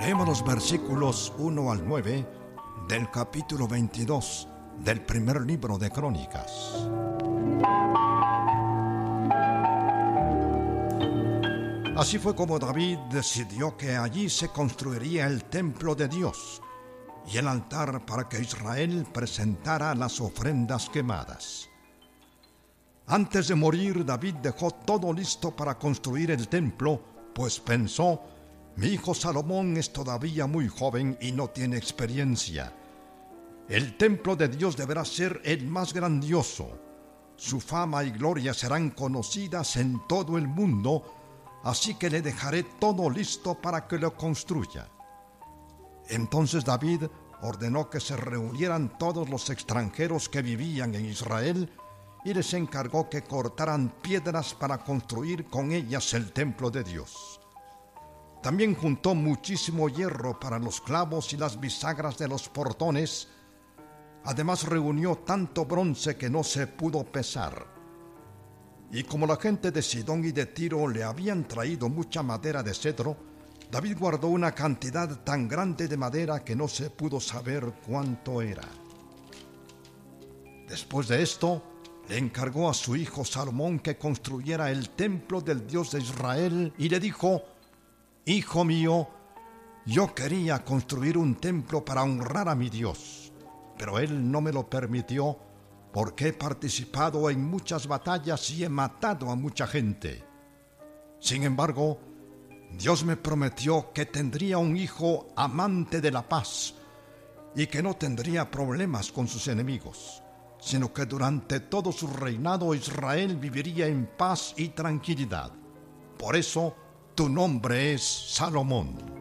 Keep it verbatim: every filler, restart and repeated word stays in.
Leemos los versículos uno al nueve del capítulo veintidós del primer libro de Crónicas. Así fue como David decidió que allí se construiría el templo de Dios y el altar para que Israel presentara las ofrendas quemadas. Antes de morir, David dejó todo listo para construir el templo, pues pensó: mi hijo Salomón es todavía muy joven y no tiene experiencia. El templo de Dios deberá ser el más grandioso. Su fama y gloria serán conocidas en todo el mundo, así que le dejaré todo listo para que lo construya. Entonces David ordenó que se reunieran todos los extranjeros que vivían en Israel y les encargó que cortaran piedras para construir con ellas el templo de Dios. También juntó muchísimo hierro para los clavos y las bisagras de los portones. Además reunió tanto bronce que no se pudo pesar. Y como la gente de Sidón y de Tiro le habían traído mucha madera de cedro, David guardó una cantidad tan grande de madera que no se pudo saber cuánto era. Después de esto, le encargó a su hijo Salomón que construyera el templo del Dios de Israel y le dijo: hijo mío, yo quería construir un templo para honrar a mi Dios, pero él no me lo permitió porque he participado en muchas batallas y he matado a mucha gente. Sin embargo, Dios me prometió que tendría un hijo amante de la paz y que no tendría problemas con sus enemigos, sino que durante todo su reinado Israel viviría en paz y tranquilidad. Por eso, tu nombre es Salomón.